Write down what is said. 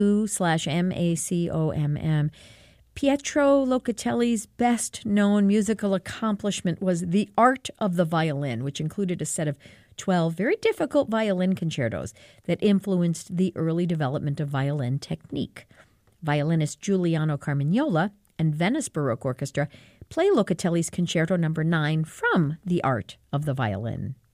Macomm. Pietro Locatelli's best-known musical accomplishment was The Art of the Violin, which included a set of 12 very difficult violin concertos that influenced the early development of violin technique. Violinist Giuliano Carmignola and Venice Baroque Orchestra play Locatelli's Concerto No. 9 from The Art of the Violin.